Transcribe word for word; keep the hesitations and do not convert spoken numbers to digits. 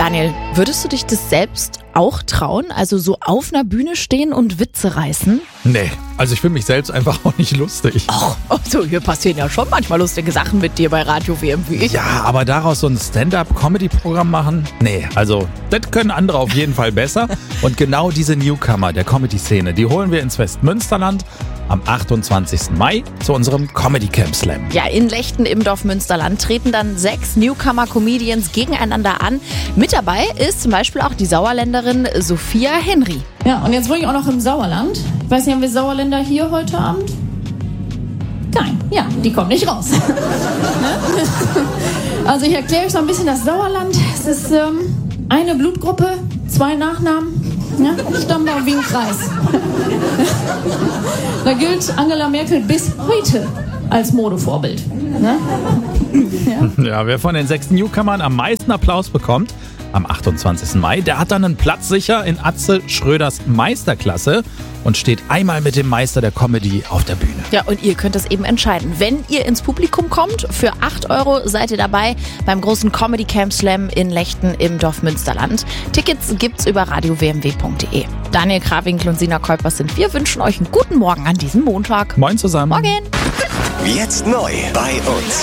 Daniel, würdest du dich das selbst auch trauen? Also so auf einer Bühne stehen und Witze reißen? Nee, also ich finde mich selbst einfach auch nicht lustig. Ach, also hier passieren ja schon manchmal lustige Sachen mit dir bei Radio W M W. Ja, aber daraus so ein Stand-up-Comedy-Programm machen? Nee, also das können andere auf jeden Fall besser. Und genau diese Newcomer der Comedy-Szene, die holen wir ins Westmünsterland am achtundzwanzigsten Mai zu unserem Comedy Camp Slam. Ja, in Lechten im Dorf Münsterland treten dann sechs Newcomer-Comedians gegeneinander an. Mit dabei ist zum Beispiel auch die Sauerländerin Sophia Henry. Ja, und jetzt wohne ich auch noch im Sauerland. Ich weiß nicht, haben wir Sauerländer hier heute Abend? Kein. Ja, die kommen nicht raus. Also ich erkläre euch so ein bisschen das Sauerland. Es ist ähm, eine Blutgruppe, zwei Nachnamen, ja? Stammbaum wie ein Kreis. Da gilt Angela Merkel bis heute als Modevorbild. Ne? Ja. Ja, wer von den sechs Newcomern am meisten Applaus bekommt, am achtundzwanzigsten Mai, der hat dann einen Platz sicher in Atze Schröders Meisterklasse und steht einmal mit dem Meister der Comedy auf der Bühne. Ja, und ihr könnt es eben entscheiden. Wenn ihr ins Publikum kommt, für acht Euro seid ihr dabei beim großen Comedy Camp Slam in Lechten im Dorf Münsterland. Tickets gibt's über radio w m w punkt d e. Daniel Krawinkel und Sina Kolpers sind wir, wünschen euch einen guten Morgen an diesem Montag. Moin zusammen. Morgen. Jetzt neu bei uns.